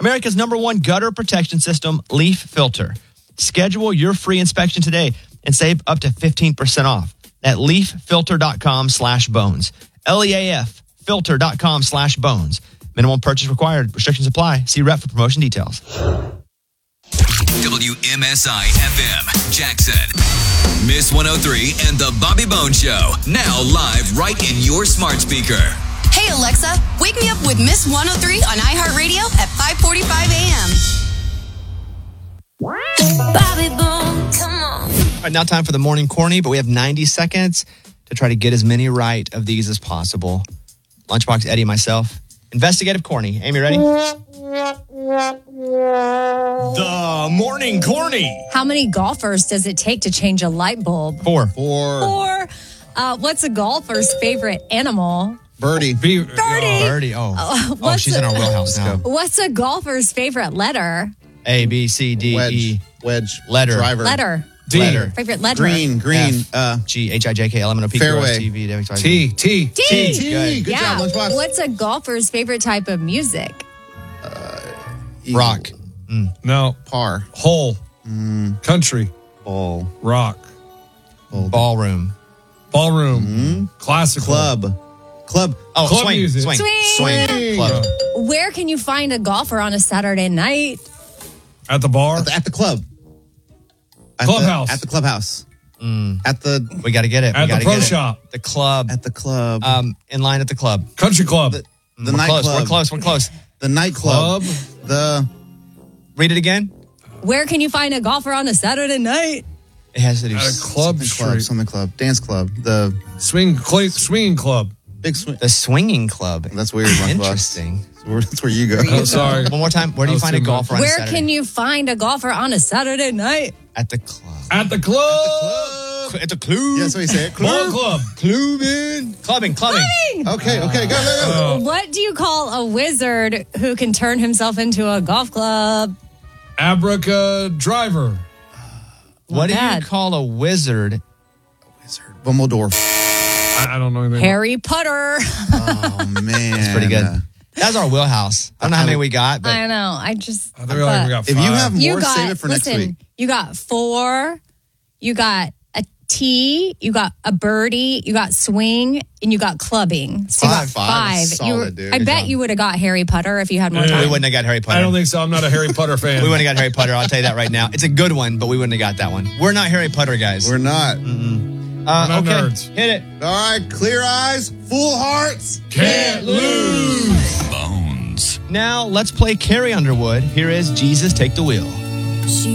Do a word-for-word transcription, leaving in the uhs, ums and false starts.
America's number one gutter protection system, Leaf Filter. Schedule your free inspection today and save up to fifteen percent off at leaffilter.com slash bones. L E A F filter.com slash bones. Minimum purchase required. Restrictions apply. See rep for promotion details. W M S I F M, Jackson. Miss one oh three and The Bobby Bones Show. Now live right in your smart speaker. Hey, Alexa, wake me up with Miss one oh three on iHeartRadio at five forty-five a.m. Bobby Bones, come on. All right, now time for the morning corny, but we have ninety seconds to try to get as many right of these as possible. Lunchbox Eddie and myself. Investigative corny. Amy, ready? The morning corny. How many golfers does it take to change a light bulb? Four. Four. Four. Uh, what's a golfer's favorite animal? Birdie. Birdie. Birdie. Oh, oh what's she's a, in our wheelhouse now. What's a golfer's favorite letter? A, B, C, D, Wedge. E. Wedge. Letter. Driver. Letter. D. Letter. Favorite letter. Green. Green. F, uh, G, H, I, J, K, L, M, N, O, P, Q, R, S, T, V, W, X, Y, Z. T. T. T. T. Good. Good yeah. job, Lunchbox. What's a golfer's favorite type of music? Rock. Mm. No. Par. Hole. Mm. Country. Ball. Rock. Ball. Ballroom. Ballroom. Mm-hmm. Classical. Club. Club. Oh, Club swing. music. Swing. Swing. Swing. Club. Where can you find a golfer on a Saturday night? At the bar. At the, at the club. At Clubhouse. The, at the clubhouse. Mm. At the We got to get it. At we the gotta pro get it. shop. The club. at the club. Um, in line at the club. Country club. the the We're close. nightclub. We're close. We're close. The nightclub. Club. The Read it again. Where can you find a golfer on a Saturday night? It has to do. At a club something street. club. Something club. Dance club. The Swing. Clay, swinging club. big swing. The swinging club. That's weird. Lunchbox. Interesting. That's where, that's where you go. Oh, sorry. One more time. Where do you That was find a too golfer on a Where Saturday? can you find a golfer on a Saturday night? At the club. At the club. At the club. Yeah, that's what you say. Ball club. Clubbing. Clubbing. Clubbing. Okay, okay, go, go, go. Uh, What do you call a wizard who can turn himself into a golf club? Abraca driver. What do bad. you call a wizard? Wizard. Bumbledore. I, I don't know anything. Harry Potter. Oh, man. That's pretty good. That's our wheelhouse. I don't know how many we got, but I know. I just. I think we like we got If five. you have you more, got, save it for listen, next week. You got four. You got a T. You got a birdie. You got swing, and you got clubbing. So you got Five. Five five. is You were- solid, dude. I Good bet job. you would have got Harry Potter if you had more Yeah. we time. wouldn't have got Harry Potter. I don't think so. I'm not a Harry Potter fan. we wouldn't have got Harry Potter. I'll tell you that right now. It's a good one, but we wouldn't have got that one. We're not Harry Potter guys. We're not. uh, We're not okay. nerds. Hit it. All right, clear eyes, full hearts. Can't lose. Bones. Now let's play Carrie Underwood. Here is Jesus Take the Wheel.